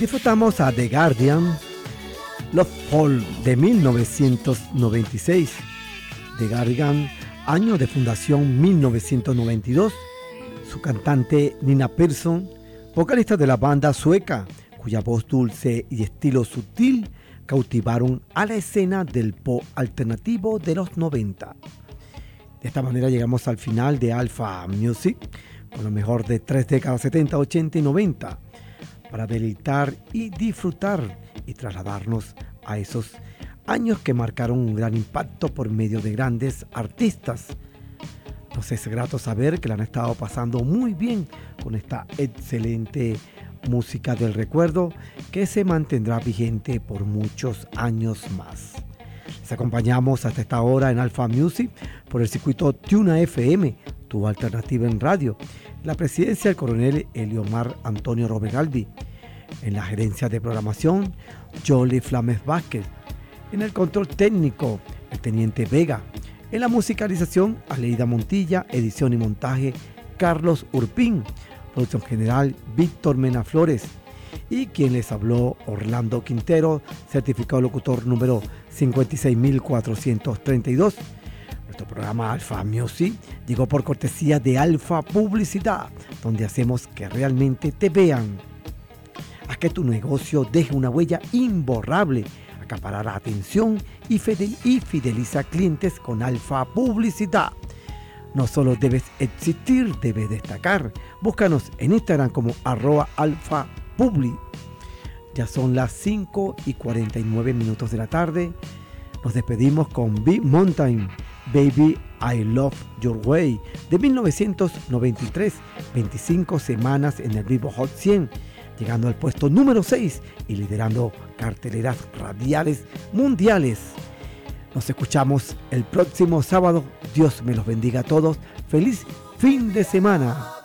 Disfrutamos a The Guardian, Love Fall de 1996. The Guardian, año de fundación 1992. Su cantante Nina Persson, vocalista de la banda sueca, cuya voz dulce y estilo sutil cautivaron a la escena del pop alternativo de los 90. De esta manera llegamos al final de Alpha Music, con lo mejor de 3 décadas 70, 80 y 90, para deleitar y disfrutar y trasladarnos a esos años que marcaron un gran impacto por medio de grandes artistas. Nos es grato saber que la han estado pasando muy bien con esta excelente música del recuerdo que se mantendrá vigente por muchos años más. Les acompañamos hasta esta hora en Alpha Music por el circuito Tuna FM, tu alternativa en radio. En la presidencia el coronel Eliomar Antonio Roberaldi. En la gerencia de programación, Jolie Flames Vázquez. En el control técnico, el teniente Vega. En la musicalización, Aleida Montilla. Edición y montaje, Carlos Urpín. Producción general, Víctor Mena Flores. Y quien les habló, Orlando Quintero, certificado locutor número 56432. Nuestro programa Alpha Music llegó por cortesía de Alpha Publicidad, donde hacemos que realmente te vean. Haz que tu negocio deje una huella imborrable. Acaparar atención y fideliza clientes con Alpha Publicidad. No solo debes existir, debes destacar. Búscanos en Instagram como @alphapubli. Ya son las 5:49 de la tarde. Nos despedimos con Big Mountain, Baby I Love Your Way, de 1993, 25 semanas en el Billboard Hot 100, llegando al puesto número 6 y liderando carteleras radiales mundiales. Nos escuchamos el próximo sábado. Dios me los bendiga a todos. Feliz fin de semana.